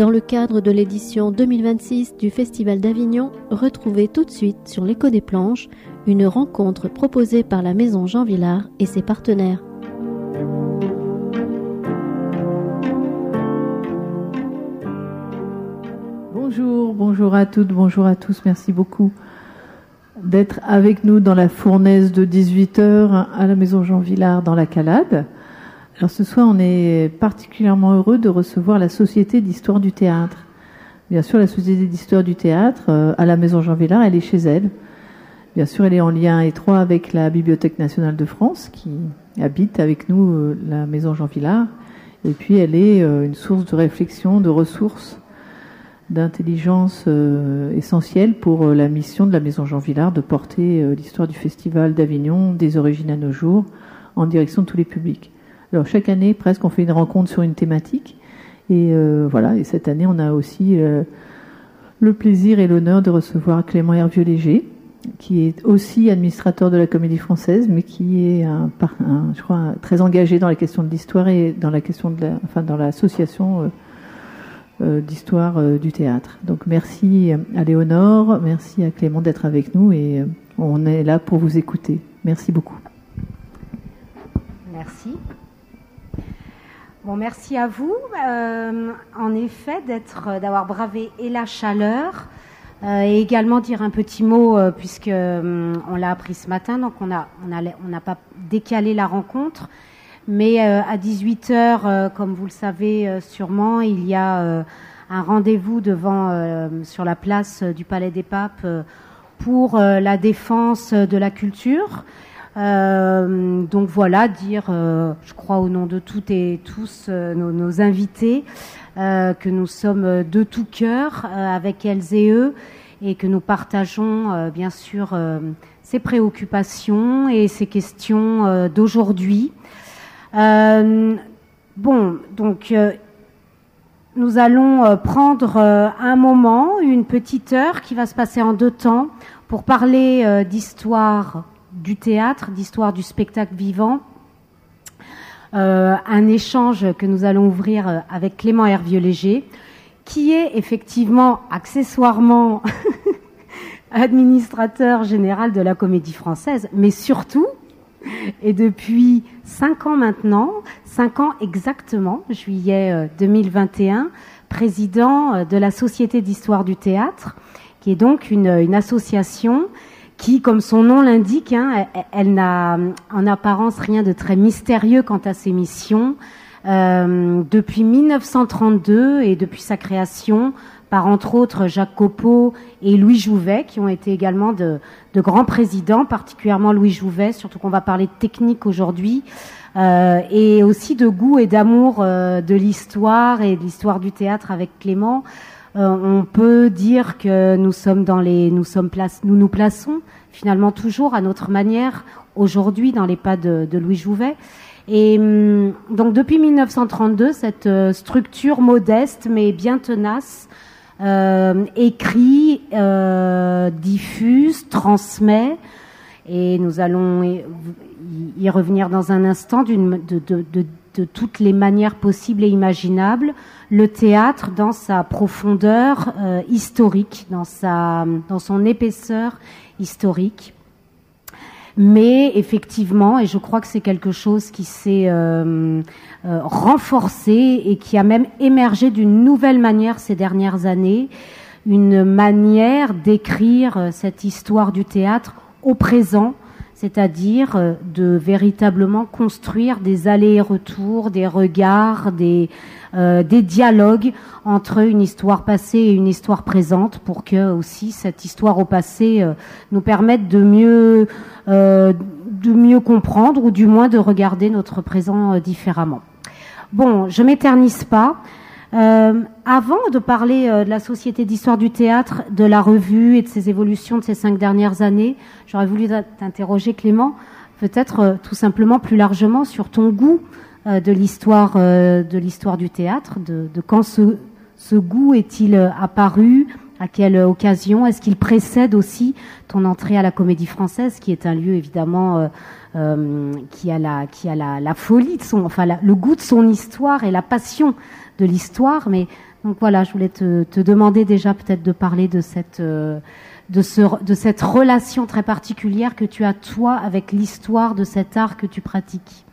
Dans le cadre de l'édition 2026 du Festival d'Avignon, retrouvez tout de suite sur l'Écho des Planches une rencontre proposée par la Maison Jean Vilar et ses partenaires. Bonjour à toutes, bonjour à tous, merci beaucoup d'être avec nous dans la fournaise de 18h à la Maison Jean Vilar dans la Calade. Alors ce soir, on est particulièrement heureux de recevoir la Société d'Histoire du Théâtre. Bien sûr, la Société d'Histoire du Théâtre, à la Maison Jean Vilar, elle est chez elle. Bien sûr, elle est en lien étroit avec la Bibliothèque nationale de France, qui habite avec nous la Maison Jean Vilar. Et puis, elle est une source de réflexion, de ressources, d'intelligence essentielle pour la mission de la Maison Jean Vilar de porter l'histoire du Festival d'Avignon, des origines à nos jours, en direction de tous les publics. Alors chaque année, presque, on fait une rencontre sur une thématique. Et voilà. Et cette année, on a aussi le plaisir et l'honneur de recevoir Clément Hervieux-Léger, qui est aussi administrateur de la Comédie Française, mais qui est, je crois, très engagé dans la question de l'histoire et dans la question dans l'association d'histoire du théâtre. Donc merci à Léonore, merci à Clément d'être avec nous et on est là pour vous écouter. Merci beaucoup. Merci. Bon, merci à vous. En effet, d'avoir bravé et la chaleur et également dire un petit mot puisque on l'a appris ce matin, donc on n'a pas décalé la rencontre. Mais à 18h, comme vous le savez sûrement, il y a un rendez-vous sur la place du Palais des Papes pour la défense de la culture. Donc voilà, dire, je crois au nom de toutes et tous nos invités, que nous sommes de tout cœur avec elles et eux et que nous partageons bien sûr ces préoccupations et ces questions d'aujourd'hui. Nous allons prendre un moment, une petite heure qui va se passer en 2 temps pour parler d'histoire du théâtre, d'histoire du spectacle vivant. Un échange que nous allons ouvrir avec Clément Hervieux-Léger, qui est effectivement accessoirement administrateur général de la Comédie Française, mais surtout, et depuis 5 ans maintenant, 5 ans exactement, juillet 2021, président de la Société d'Histoire du Théâtre, qui est donc une association qui, comme son nom l'indique, elle n'a en apparence rien de très mystérieux quant à ses missions. Depuis 1932 et depuis sa création, par entre autres Jacques Copeau et Louis Jouvet, qui ont été également de grands présidents, particulièrement Louis Jouvet, surtout qu'on va parler de technique aujourd'hui, et aussi de goût et d'amour de l'histoire et de l'histoire du théâtre avec Clément. On peut dire que nous nous plaçons finalement toujours à notre manière aujourd'hui dans les pas de Louis Jouvet. Et donc depuis 1932, cette structure modeste mais bien tenace écrit, diffuse, transmet, et nous allons y revenir dans un instant de toutes les manières possibles et imaginables, le théâtre dans sa profondeur historique, dans son épaisseur historique. Mais effectivement, et je crois que c'est quelque chose qui s'est renforcé et qui a même émergé d'une nouvelle manière ces dernières années, une manière d'écrire cette histoire du théâtre au présent, c'est-à-dire de véritablement construire des allers et retours, des regards, des dialogues entre une histoire passée et une histoire présente, pour que aussi cette histoire au passé nous permette de mieux comprendre, ou du moins de regarder notre présent différemment. Bon, je m'éternise pas. Avant de parler de la Société d'Histoire du Théâtre, de la revue et de ses évolutions de ces 5 dernières années, j'aurais voulu t'interroger, Clément, peut-être tout simplement plus largement sur ton goût de l'histoire du théâtre, de quand ce goût est-il apparu, à quelle occasion, est-ce qu'il précède aussi ton entrée à la Comédie Française, qui est un lieu évidemment qui a la folie de le goût de son histoire et la passion de l'histoire, mais Donc voilà, je voulais te demander déjà peut-être de parler de cette relation très particulière que tu as toi avec l'histoire de cet art que tu pratiques.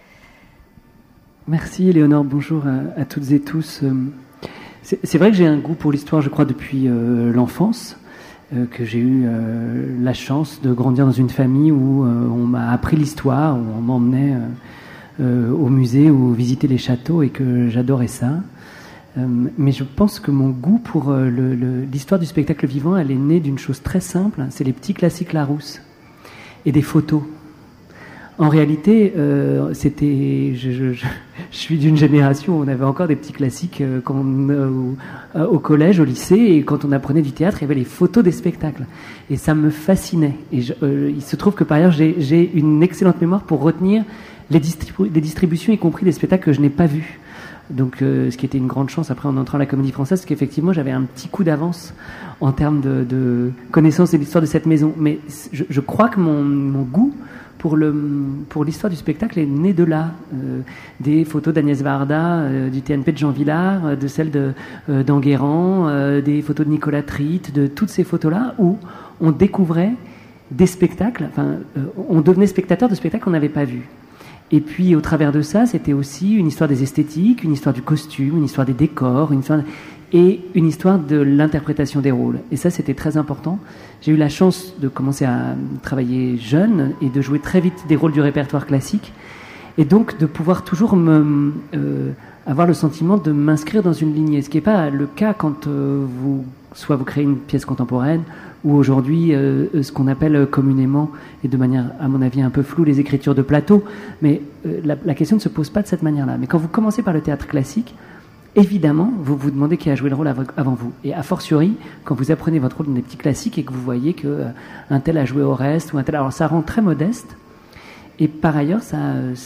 Merci Éléonore, bonjour à toutes et tous. C'est vrai que j'ai un goût pour l'histoire, je crois, depuis l'enfance, que j'ai eu la chance de grandir dans une famille où on m'a appris l'histoire, où on m'emmenait au musée ou visiter les châteaux et que j'adorais ça. Mais je pense que mon goût pour l'histoire du spectacle vivant, elle est née d'une chose très simple, c'est les petits classiques Larousse et des photos. En réalité, je suis d'une génération où on avait encore des petits classiques au collège, au lycée, et quand on apprenait du théâtre, il y avait les photos des spectacles. Et ça me fascinait. Et il se trouve que par ailleurs, j'ai une excellente mémoire pour retenir les distributions, y compris des spectacles que je n'ai pas vus. Donc, ce qui était une grande chance après en entrant à la Comédie Française, parce qu'effectivement, j'avais un petit coup d'avance en termes de connaissance de l'histoire de cette maison. Mais je crois que mon goût pour l'histoire du spectacle est né de là, des photos d'Agnès Varda, du TNP de Jean Vilar, de celles d'Enguerrand, des photos de Nicolas Tritt, de toutes ces photos-là où on découvrait des spectacles, on devenait spectateur de spectacles qu'on n'avait pas vus. Et puis, au travers de ça, c'était aussi une histoire des esthétiques, une histoire du costume, une histoire des décors, et une histoire de l'interprétation des rôles. Et ça, c'était très important. J'ai eu la chance de commencer à travailler jeune et de jouer très vite des rôles du répertoire classique. Et donc, de pouvoir toujours avoir le sentiment de m'inscrire dans une lignée. Ce qui n'est pas le cas quand vous créez une pièce contemporaine, ou aujourd'hui ce qu'on appelle communément, et de manière à mon avis un peu floue, les écritures de plateau. Mais la question ne se pose pas de cette manière-là. Mais quand vous commencez par le théâtre classique, évidemment, vous vous demandez qui a joué le rôle avant vous. Et a fortiori, quand vous apprenez votre rôle dans des petits classiques et que vous voyez qu'un tel a joué Oreste, ou un tel... Alors ça rend très modeste. Et par ailleurs, ça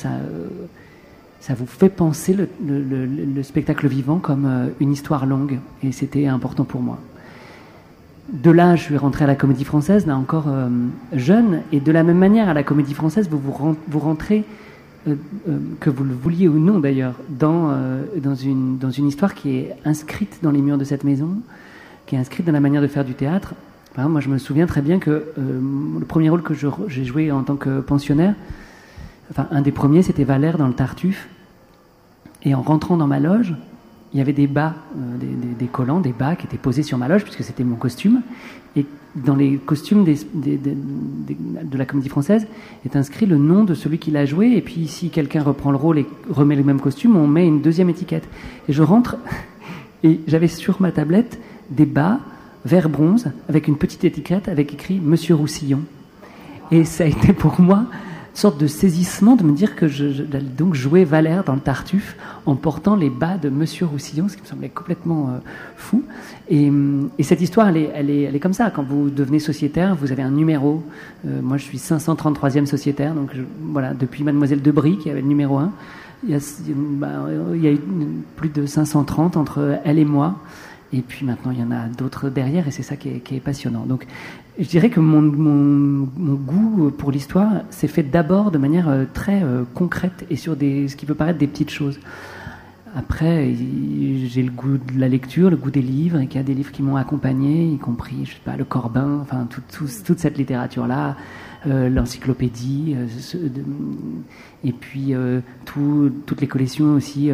vous fait penser le spectacle vivant comme une histoire longue. Et c'était important pour moi. De là, je suis rentré à la Comédie Française, là encore jeune, et de la même manière, à la Comédie Française, vous rentrez, que vous le vouliez ou non d'ailleurs, dans une histoire qui est inscrite dans les murs de cette maison, qui est inscrite dans la manière de faire du théâtre. Par exemple, moi, je me souviens très bien que le premier rôle que j'ai joué en tant que pensionnaire, un des premiers, c'était Valère dans le Tartuffe, et en rentrant dans ma loge, il y avait des bas, des collants, des bas qui étaient posés sur ma loge, puisque c'était mon costume. Et dans les costumes de la Comédie Française est inscrit le nom de celui qui l'a joué. Et puis, si quelqu'un reprend le rôle et remet le même costume, on met une deuxième étiquette. Et je rentre, et j'avais sur ma tablette des bas, vert bronze, avec une petite étiquette avec écrit « Monsieur Roussillon ». Et ça a été pour moi une sorte de saisissement de me dire que j'allais donc jouer Valère dans le Tartuffe en portant les bas de Monsieur Roussillon, ce qui me semblait complètement fou. Et cette histoire, elle est comme ça. Quand vous devenez sociétaire, vous avez un numéro. Moi, je suis 533e sociétaire, donc voilà, depuis Mademoiselle de Brie, qui avait le numéro 1, il y a eu plus de 530 entre elle et moi. Et puis maintenant, il y en a d'autres derrière, et c'est ça qui est passionnant. Donc, je dirais que mon goût pour l'histoire s'est fait d'abord de manière très concrète et sur ce qui peut paraître des petites choses. Après, j'ai le goût de la lecture, le goût des livres, et qu'il y a des livres qui m'ont accompagné, y compris, je sais pas, le Corbin, enfin toute cette littérature-là, l'encyclopédie, et puis toutes les collections aussi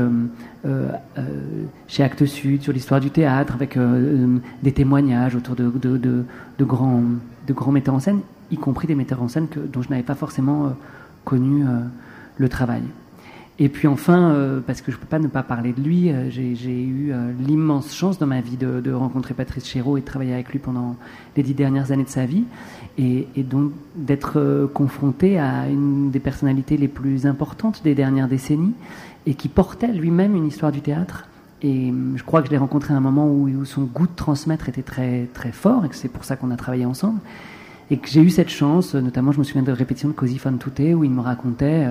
chez Actes Sud sur l'histoire du théâtre, avec des témoignages autour de grands metteurs en scène, y compris des metteurs en scène dont je n'avais pas forcément connu le travail. Et puis enfin, parce que je ne peux pas ne pas parler de lui, j'ai eu l'immense chance dans ma vie de rencontrer Patrice Chéreau et de travailler avec lui pendant les 10 dernières années de sa vie, et donc d'être confronté à une des personnalités les plus importantes des dernières décennies, et qui portait lui-même une histoire du théâtre. Et je crois que je l'ai rencontré à un moment où son goût de transmettre était très, très fort, et que c'est pour ça qu'on a travaillé ensemble. Et que j'ai eu cette chance, notamment je me souviens de répétitions de Cosi fan tutte, où il me racontait...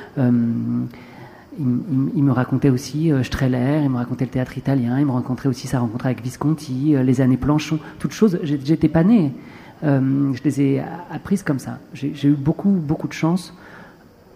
Il me racontait aussi Strehler, il me racontait le théâtre italien, il me racontait aussi sa rencontre avec Visconti, les années Planchon, toutes choses. J'étais pas née, je les ai apprises comme ça. J'ai eu beaucoup de chance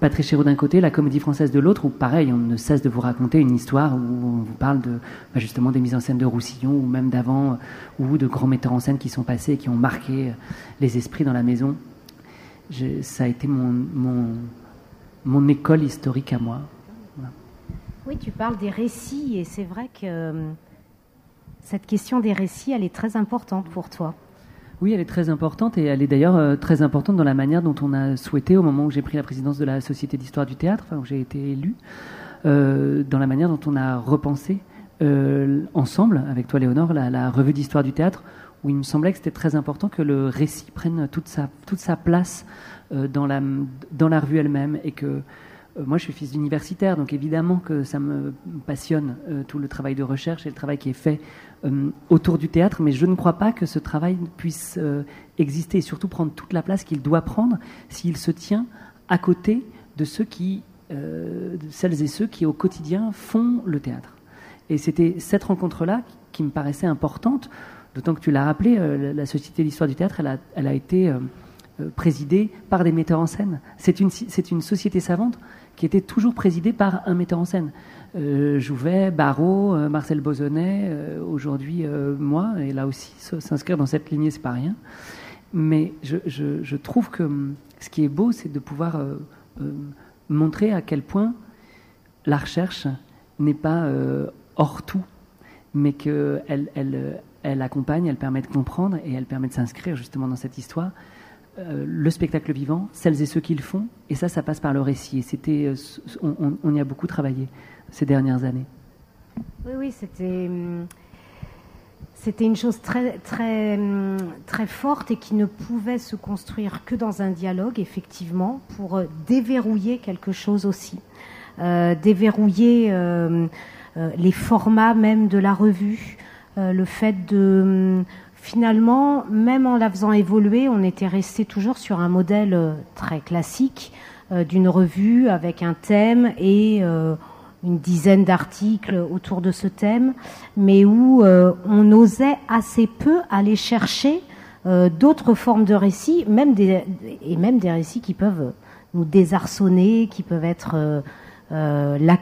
Patrice Chéreau d'un côté, la Comédie Française de l'autre, où pareil, on ne cesse de vous raconter une histoire où on vous parle justement des mises en scène de Roussillon, ou même d'avant, ou de grands metteurs en scène qui sont passés et qui ont marqué les esprits dans la maison. Ça a été mon école historique à moi. Voilà. Oui, tu parles des récits, et c'est vrai que cette question des récits, elle est très importante pour toi. Oui, elle est très importante, et elle est d'ailleurs très importante dans la manière dont on a souhaité, au moment où j'ai pris la présidence de la Société d'Histoire du Théâtre, où j'ai été élu, dans la manière dont on a repensé ensemble, avec toi Léonore, la revue d'Histoire du Théâtre, où il me semblait que c'était très important que le récit prenne toute sa place dans la revue elle-même, et que moi je suis fils d'universitaire, donc évidemment que ça me passionne tout le travail de recherche et le travail qui est fait autour du théâtre, mais je ne crois pas que ce travail puisse exister et surtout prendre toute la place qu'il doit prendre s'il se tient à côté de celles et ceux qui au quotidien font le théâtre. Et c'était cette rencontre-là qui me paraissait importante, d'autant que tu l'as rappelé, la Société d'Histoire du Théâtre, elle a été présidée par des metteurs en scène. C'est une société savante qui était toujours présidée par un metteur en scène. Jouvet, Barrault, Marcel Bozonnet, aujourd'hui moi, et là aussi s'inscrire dans cette lignée, c'est pas rien. Mais je trouve que ce qui est beau, c'est de pouvoir montrer à quel point la recherche n'est pas hors tout, mais qu'elle elle accompagne, elle permet de comprendre et elle permet de s'inscrire justement dans cette histoire. Le spectacle vivant, celles et ceux qui le font, et ça passe par le récit. Et on y a beaucoup travaillé ces dernières années. Oui, c'était une chose très, très, très forte et qui ne pouvait se construire que dans un dialogue, effectivement, pour déverrouiller quelque chose aussi. Déverrouiller les formats même de la revue, le fait de... Finalement, même en la faisant évoluer, on était resté toujours sur un modèle très classique d'une revue avec un thème et une dizaine d'articles autour de ce thème, mais où on osait assez peu aller chercher d'autres formes de récits, même des récits qui peuvent nous désarçonner, qui peuvent être